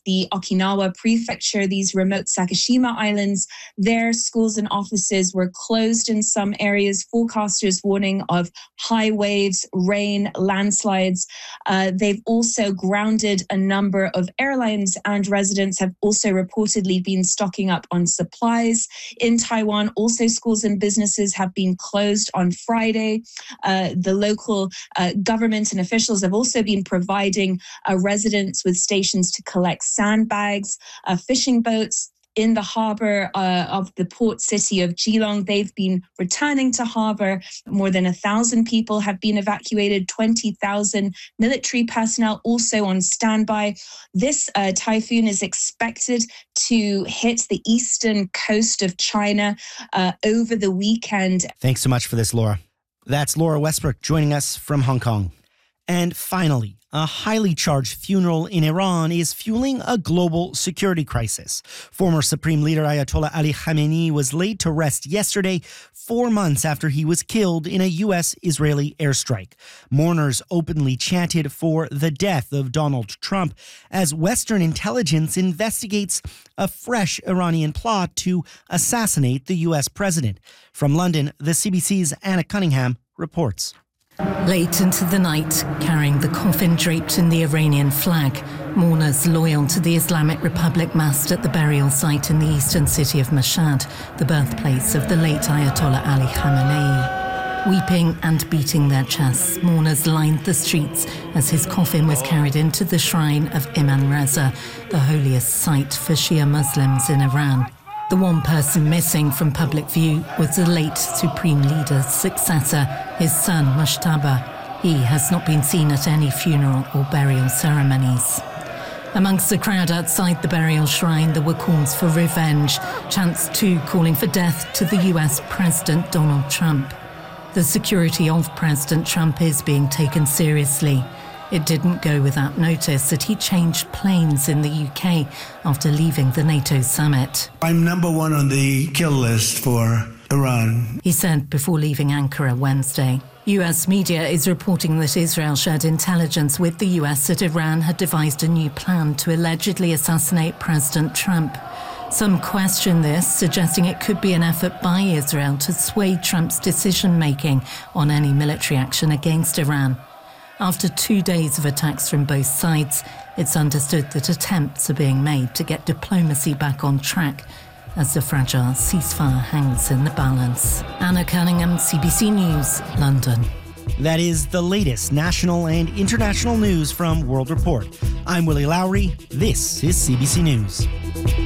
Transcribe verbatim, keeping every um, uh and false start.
the Okinawa prefecture, these remote Sakishima Islands. Their schools and offices were closed in some areas. Forecasters warning of high waves, rain, landslides. Uh, they've also grounded a number of airlines, and residents have also reportedly been stocking up on supplies. In Taiwan, also schools and businesses have been closed on Friday. Uh, the local uh, government and officials have also been providing uh, residents with stations to collect sandbags, uh, fishing boats. In the harbour uh, of the port city of Geelong, they've been returning to harbour. More than a thousand people have been evacuated, twenty thousand military personnel also on standby. This uh, typhoon is expected to hit the eastern coast of China uh, over the weekend. Thanks so much for this, Laura. That's Laura Westbrook joining us from Hong Kong. And finally, a highly charged funeral in Iran is fueling a global security crisis. Former Supreme Leader Ayatollah Ali Khamenei was laid to rest yesterday, four months after he was killed in a U S-Israeli airstrike. Mourners openly chanted for the death of Donald Trump as Western intelligence investigates a fresh Iranian plot to assassinate the U S president. From London, the C B C's Anna Cunningham reports. Late into the night, carrying the coffin draped in the Iranian flag, mourners loyal to the Islamic Republic massed at the burial site in the eastern city of Mashhad, the birthplace of the late Ayatollah Ali Khamenei. Weeping and beating their chests, mourners lined the streets as his coffin was carried into the shrine of Imam Reza, the holiest site for Shia Muslims in Iran. The one person missing from public view was the late Supreme Leader's successor, his son Mushtaba. He has not been seen at any funeral or burial ceremonies. Amongst the crowd outside the burial shrine, there were calls for revenge, chants too calling for death to the U S President Donald Trump. The security of President Trump is being taken seriously. It didn't go without notice that he changed planes in the U K after leaving the NATO summit. I'm number one on the kill list for Iran, he said before leaving Ankara Wednesday. U S media is reporting that Israel shared intelligence with the U S that Iran had devised a new plan to allegedly assassinate President Trump. Some question this, suggesting it could be an effort by Israel to sway Trump's decision-making on any military action against Iran. After two days of attacks from both sides, it's understood that attempts are being made to get diplomacy back on track as the fragile ceasefire hangs in the balance. Anna Cunningham, C B C News, London. That is the latest national and international news from World Report. I'm Willie Lowry. This is C B C News.